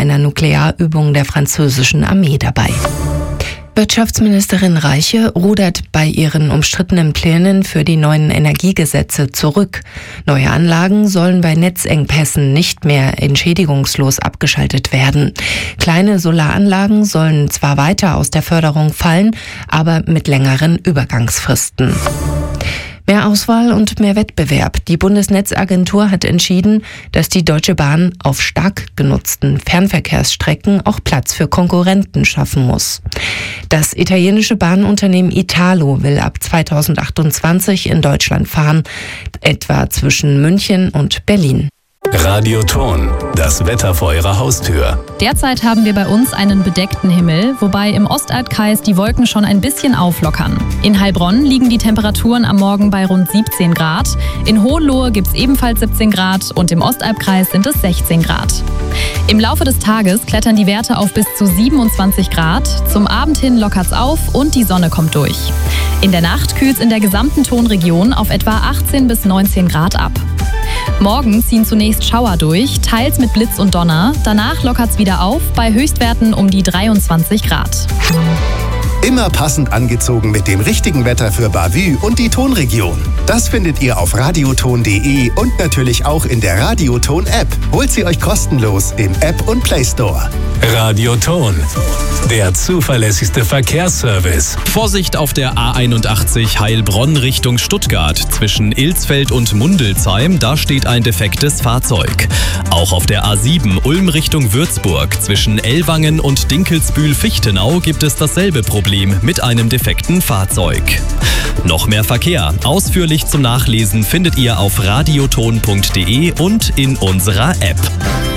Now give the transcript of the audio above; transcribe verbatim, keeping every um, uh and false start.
einer Nuklearübung der französischen Armee dabei. Wirtschaftsministerin Reiche rudert bei ihren umstrittenen Plänen für die neuen Energiegesetze zurück. Neue Anlagen sollen bei Netzengpässen nicht mehr entschädigungslos abgeschaltet werden. Kleine Solaranlagen sollen zwar weiter aus der Förderung fallen, aber mit längeren Übergangsfristen. Mehr Auswahl und mehr Wettbewerb. Die Bundesnetzagentur hat entschieden, dass die Deutsche Bahn auf stark genutzten Fernverkehrsstrecken auch Platz für Konkurrenten schaffen muss. Das italienische Bahnunternehmen Italo will ab zweitausendachtundzwanzig in Deutschland fahren, etwa zwischen München und Berlin. Radioton, das Wetter vor Ihrer Haustür. Derzeit haben wir bei uns einen bedeckten Himmel, wobei im Ostalbkreis die Wolken schon ein bisschen auflockern. In Heilbronn liegen die Temperaturen am Morgen bei rund siebzehn Grad. In Hohenlohe gibt es ebenfalls siebzehn Grad und im Ostalbkreis sind es sechzehn Grad. Im Laufe des Tages klettern die Werte auf bis zu siebenundzwanzig Grad. Zum Abend hin lockert's auf und die Sonne kommt durch. In der Nacht kühlt's in der gesamten Tonregion auf etwa achtzehn bis neunzehn Grad ab. Morgen ziehen zunächst Schauer durch, teils mit Blitz und Donner. Danach lockert's wieder auf, bei Höchstwerten um die dreiundzwanzig Grad. Immer passend angezogen mit dem richtigen Wetter für Bavü und die Tonregion. Das findet ihr auf radioton punkt de und natürlich auch in der Radioton-App. Holt sie euch kostenlos im App und Play Store. Radioton, der zuverlässigste Verkehrsservice. Vorsicht auf der A einundachtzig Heilbronn Richtung Stuttgart. Zwischen Ilsfeld und Mundelsheim, da steht ein defektes Fahrzeug. Auch auf der A sieben Ulm Richtung Würzburg. Zwischen Ellwangen und Dinkelsbühl-Fichtenau gibt es dasselbe Problem mit einem defekten Fahrzeug. Noch mehr Verkehr. Ausführlich zum Nachlesen findet ihr auf radioton punkt de und in unserer App.